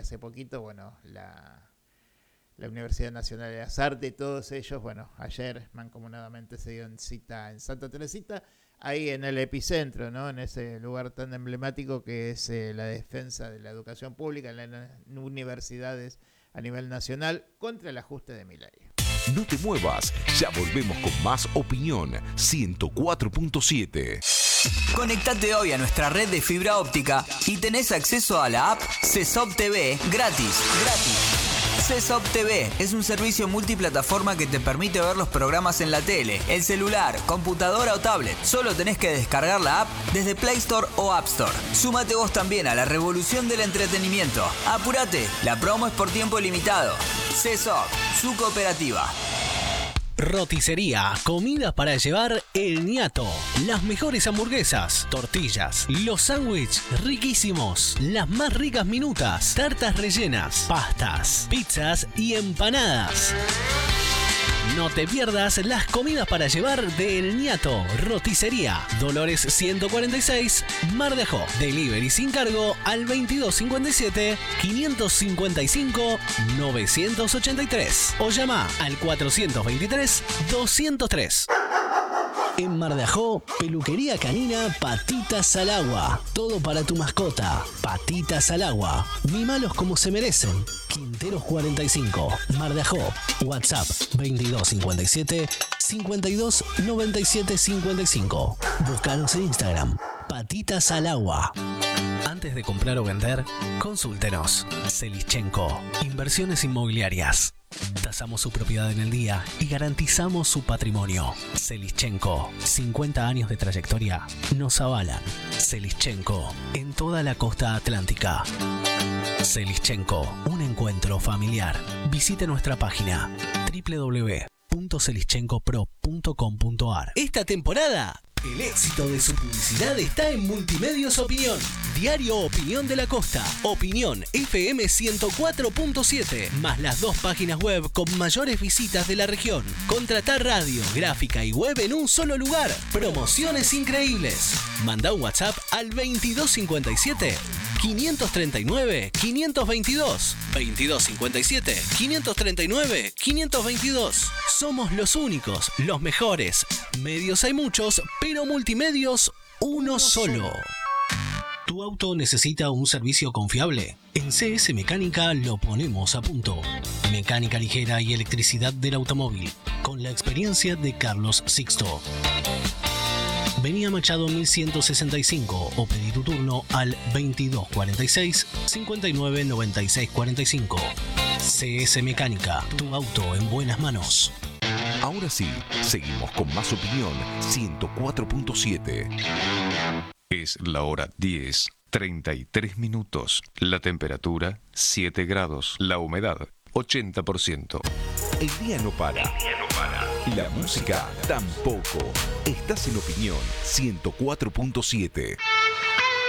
hace poquito, bueno, la Universidad Nacional de las Artes, todos ellos, bueno, ayer mancomunadamente se dieron cita en Santa Teresita, ahí en el epicentro, ¿no? En ese lugar tan emblemático que es la defensa de la educación pública en las universidades a nivel nacional contra el ajuste de Milei. No te muevas, ya volvemos con más Opinión 104.7. Conectate hoy a nuestra red de fibra óptica y tenés acceso a la app CESOP TV gratis. CESOP TV es un servicio multiplataforma que te permite ver los programas en la tele, el celular, computadora o tablet. Solo tenés que descargar la app desde Play Store o App Store. Súmate vos también a la revolución del entretenimiento. Apúrate, la promo es por tiempo limitado. CESOP, su cooperativa. Roticería, comidas para llevar El Ñato. Las mejores hamburguesas, tortillas, los sándwiches riquísimos, las más ricas minutas, tartas rellenas, pastas, pizzas y empanadas. No te pierdas las comidas para llevar de El Ñato. Roticería, Dolores 146, Mar de Ajó. Delivery sin cargo al 2257-555-983 o llama al 423-203. En Mar de Ajó, peluquería canina Patitas al Agua. Todo para tu mascota. Patitas al Agua. Mímalos como se merecen. Quinteros 45, Mar de Ajó. WhatsApp 2257-529755. Búscanos en Instagram. Patitas al Agua. Antes de comprar o vender, consúltenos. Selischenko. Inversiones inmobiliarias. Tasamos su propiedad en el día y garantizamos su patrimonio. Selischenko, 50 años de trayectoria nos avalan. Selischenko, en toda la costa atlántica. Selischenko, un encuentro familiar. Visite nuestra página www.selischenkopro.com.ar. Esta temporada, el éxito de su publicidad está en Multimedios Opinión. Diario Opinión de la Costa. Opinión FM 104.7. Más las 2 páginas web con mayores visitas de la región. Contratar radio, gráfica y web en un solo lugar. Promociones increíbles. Manda un WhatsApp al 2257 539 522. 2257 539 522. Somos los únicos, los mejores. Medios hay muchos, pero multimedios uno solo. ¿Tu auto necesita un servicio confiable? En CS Mecánica lo ponemos a punto. Mecánica ligera y electricidad del automóvil, con la experiencia de Carlos Sixto. Vení a Machado 1165 o pedí tu turno al 2246 59 96 45. CS Mecánica, tu auto en buenas manos. Ahora sí, seguimos con más Opinión 104.7. Es la hora 10:33 minutos. La temperatura 7 grados. La humedad 80%. El día no para. Y la música tampoco. Estás en Opinión 104.7.